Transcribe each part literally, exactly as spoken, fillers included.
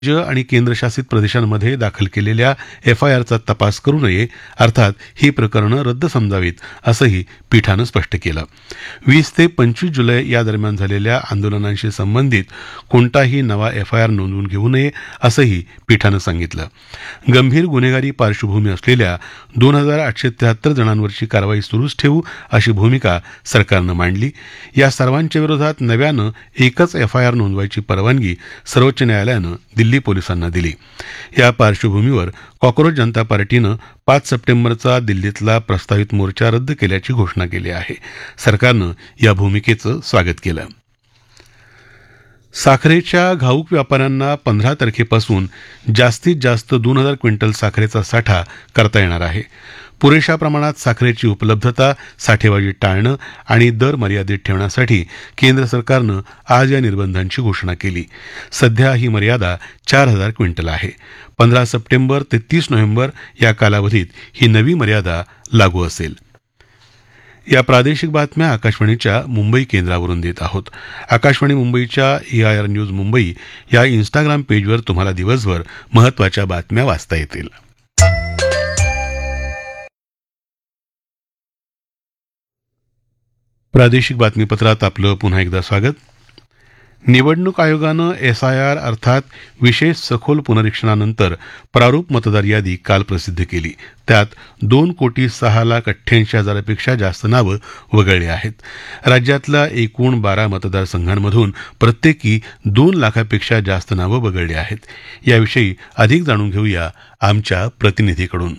राज्य आणि केंद्रशासित प्रदेशांमध्ये दाखल केलेल्या एफ आय आरचा तपास करू नये, अर्थात ही प्रकरणं रद्द समजावीत, असंही पीठानं स्पष्ट केलं. वीस ते पंचवीस जुलै या दरम्यान झालेल्या आंदोलनांशी संबंधित कोणताही नवा एफ आय आर नोंदवून घेऊ नये, असंही पीठानं सांगितलं. गंभीर गुन्हेगारी पार्श्वभूमी असलेल्या दोन हजार आठशे त्र्याहत्तर जणांवरची कारवाई सुरूच ठेवू, अशी भूमिका सरकारनं मांडली. या सर्वांच्या विरोधात नव्यानं एकच एफ आय आर नोंदवायची परवानगी सर्वोच्च न्यायालयानं दिल्ली पोलिसांना दिली. या पार्श्वभूमीवर कॉक्रोच जनता पार्टीनं पाच सप्टेंबरचा दिल्लीतला प्रस्तावित मोर्चा रद्द केल्याची घोषणा केली आहे. सरकारनं या भूमिकेचं स्वागत केलं. साखरेच्या घाऊक व्यापाऱ्यांना पंधरा तारखेपासून जास्तीत जास्त दोन हजार क्विंटल साखरेचा साठा करता येणार आहे. पुरेशा प्रमाणात साखरेची उपलब्धता, साठेबाजी टाळणं आणि दर मर्यादित ठेवण्यासाठी केंद्र सरकारनं आज या निर्बंधांची घोषणा केली. सध्या ही मर्यादा चार हजार क्विंटल आहे. पंधरा सप्टेंबर ते तीस नोव्हेंबर या कालावधीत ही नवी मर्यादा लागू असेल. या प्रादेशिक बातम्या आकाशवाणीच्या मुंबई केंद्रावरून देत आहोत. आकाशवाणी मुंबईच्या ए आय आर न्यूज मुंबई या इन्स्टाग्राम पेजवर तुम्हाला दिवसभर महत्त्वाच्या बातम्या वाचता येतील. प्रादेशिक बातमीपत्रात आपलं पुन्हा एकदा स्वागत. निवडणूक आयोगानं एस आय आर अर्थात विशेष सखोल पुनरीक्षणानंतर प्रारूप मतदार यादी काल प्रसिद्ध केली. त्यात दोन कोटी सहा लाख अठ्ठ्याऐंशी हजारापेक्षा जास्त नावं वगळली आहेत. राज्यातल्या एकूण बारा मतदारसंघांमधून प्रत्येकी दोन लाखापेक्षा जास्त नावं वगळली आहेत. याविषयी अधिक जाणून घेऊया आमच्या प्रतिनिधीकडून.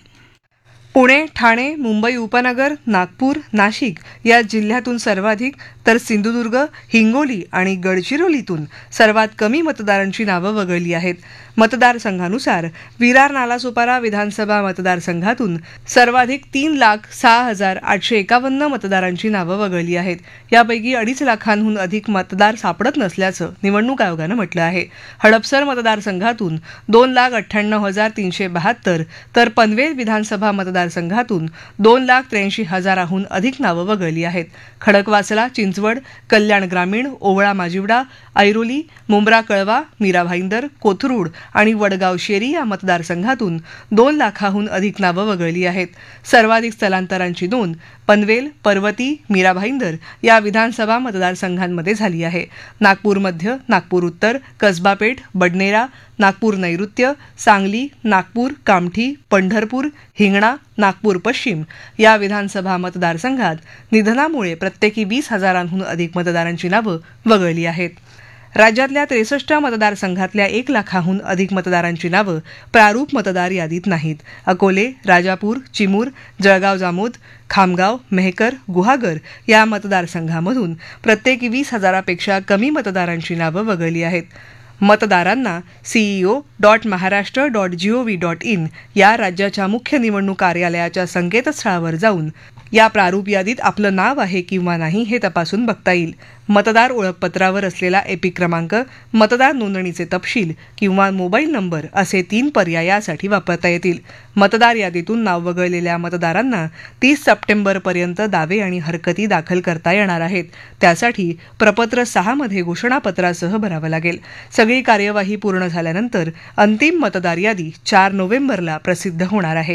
पुणे, ठाणे, मुंबई उपनगर, नागपूर, नाशिक या जिल्ह्यातून सर्वाधिक, तर सिंधुदुर्ग, हिंगोली आणि गडचिरोलीतून सर्वात कमी मतदारांची नावं वगळली आहेत. मतदारसंघानुसार विरार नालासोपारा विधानसभा मतदारसंघातून सर्वाधिक तीन लाख सहा हजार आठशे एकावन्न मतदारांची नावं वगळली आहेत. यापैकी अडीच लाखांहून अधिक मतदार सापडत नसल्याचं निवडणूक आयोगानं म्हटलं आहे. हडपसर मतदारसंघातून दोन लाख अठ्ठ्याण्णव हजार तीनशे बहात्तर, तर पनवेल विधानसभा मतदारसंघातून दोन लाख त्र्याऐंशी हजाराहून अधिक नावं वगळली आहेत. खडकवासला, चिंचवड, कल्याण ग्रामीण, ओवळा माजिवडा, ऐरोली, मुंब्रा कळवा, मीरा भाईंदर, कोथरूड आणि वडगाव शेरी या मतदारसंघातून दोन लाखाहून अधिक नावं वगळली आहेत. सर्वाधिक स्थलांतरांची नोंद पनवेल, पर्वती, मीरा भाईंदर या विधानसभा मतदारसंघांमध्ये झाली आहे. नागपूर मध्य, नागपूर उत्तर, कसबापेठ, बडनेरा, नागपूर नैऋत्य, सांगली, नागपूर, कामठी, पंढरपूर, हिंगणा, नागपूर पश्चिम या विधानसभा मतदारसंघात निधनामुळे प्रत्येकी वीस हजारांहून अधिक मतदारांची नावं वगळली आहेत. राज्यातल्या त्रेसष्ट मतदारसंघातल्या एक लाखाहून अधिक मतदारांची नावं प्रारूप मतदार यादीत नाहीत. अकोले, राजापूर, चिमूर, जळगाव जामोद, खामगाव, मेहकर, गुहागर या मतदारसंघामधून प्रत्येकी वीस हजारापेक्षा कमी मतदारांची नावं वगळली आहेत. मतदारांना CEO dot Maharashtra dot G O V dot in या राज्याच्या मुख्य निवडणूक कार्यालयाच्या संकेतस्थळावर जाऊन या प्रारूप यादीत आपलं नाव आहे किंवा नाही हे तपासून बघता येईल. मतदार ओळखपत्रावर असलेला एपिक क्रमांक, मतदार नोंदणीचे तपशील किंवा मोबाईल नंबर असे तीन पर्याय यासाठी वापरता येतील. मतदार यादीतून नाव वगळलेल्या मतदारांना तीस सप्टेंबरपर्यंत दावे आणि हरकती दाखल करता येणार आहेत. त्यासाठी प्रपत्र सहा मध्ये घोषणापत्रासह भरावं लागेल. सगळी कार्यवाही पूर्ण झाल्यानंतर अंतिम मतदार यादी चार नोव्हेंबरला प्रसिद्ध होणार आहे.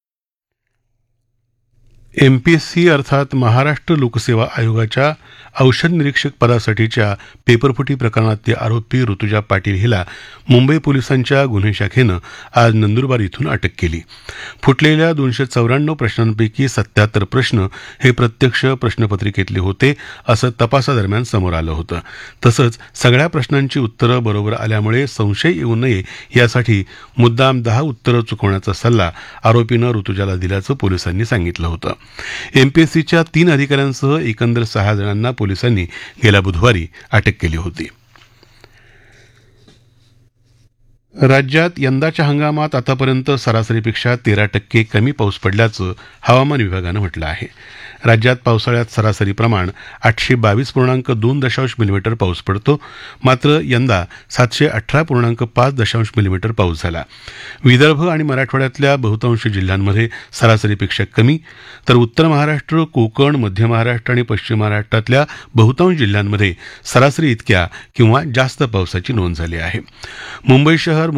एमपीएससी अर्थात महाराष्ट्र लोकसेवा आयोगाच्या औषध निरीक्षक पदासाठीच्या पेपरफुटी प्रकरणातले आरोपी ऋतुजा पाटील हिला मुंबई पोलिसांच्या गुन्हे शाखेनं आज नंदुरबार इथून अटक केली. फुटलेल्या दोनशे चौऱ्याण्णव प्रश्नांपैकी सत्याहत्तर प्रश्न हे प्रत्यक्ष प्रश्नपत्रिकेतले होते, असं तपासादरम्यान समोर आलं होतं. तसंच सगळ्या प्रश्नांची उत्तरं बरोबर आल्यामुळे संशय येऊ नये यासाठी मुद्दाम दहा उत्तरं चुकवण्याचा सल्ला आरोपीनं ऋतुजाला दिल्याचं पोलिसांनी सांगितलं होतं. एमपीएससीच्या तीन अधिकाऱ्यांसह एकंदर सहा जणांना पोलिसांनी गेल्या बुधवारी अटक केली होती. राज्यात यंदाच्या हंगामात आतापर्यंत सरासरीपेक्षा तेरा टक्के कमी पाऊस पडल्याचं हवामान विभागानं म्हटलं आहे. राज्यात पावसाळ्यात सरासरी प्रमाण आठशे बावीस पूर्णांक दोन दशांश मिलीमीटर पाऊस पडतो. मात्र यंदा सातशे अठरा पूर्णांक पाच दशांश मिलीमीटर पाऊस झाला. विदर्भ आणि मराठवाड्यातल्या बहुतांश जिल्ह्यांमध्ये सरासरीपेक्षा कमी, तर उत्तर महाराष्ट्र, कोकण, मध्य महाराष्ट्र आणि पश्चिम महाराष्ट्रातल्या बहुतांश जिल्ह्यांमध्ये सरासरी इतक्या किंवा जास्त पावसाची नोंद झाली आहे. मुंबई शहर